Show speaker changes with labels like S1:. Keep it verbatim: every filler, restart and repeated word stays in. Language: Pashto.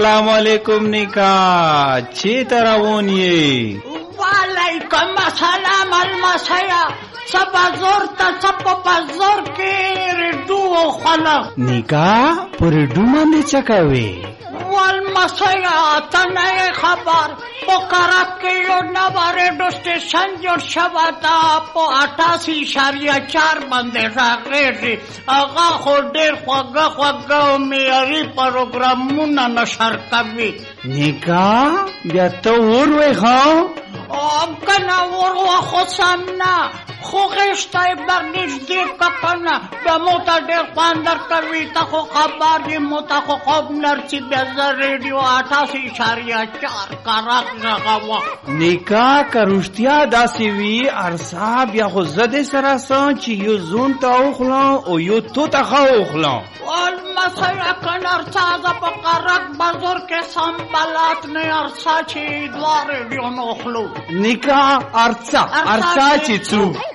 S1: السلام علیکم نیکا چیتا روان یې؟
S2: وعلیکم السلام المسیا سبا زور تا سبا بزور کې ریډو خلق
S1: نیکا پر ریډو باندې څه کوي؟
S2: والمسیا ته نه خبر په کرک کې یو نوی ریډیو سټیشن جوړ شوی دا په اټاسي اشاریه چار باندې راغلی هغه خو ډېر خوږه خوږه او معیاري پروګرامونه نشر کوي.
S1: نیکا بیا ته وروې ښه
S2: که نه ورو خو سم نه خو غېشته یې برنږدې که که نه بیا مو ته ډېر خوند درکوي. ته خو خبر یې مو ته خو خوب نرسي بیا زه ریډیو اټاسي اشاریه چار کرک غږوم.
S1: نیکا که رښتیا داسې وي ارسا بیا خو زه دې سره څه چې یو زون ته وخورم او یو تو ته ښه وخورم.
S2: والمسیا که نه ارسا زه په کرک بزر کې سم بلد نه ارسا چې دوه ریډیو نه وخورو.
S1: نیکا ارسا ارسا چې څو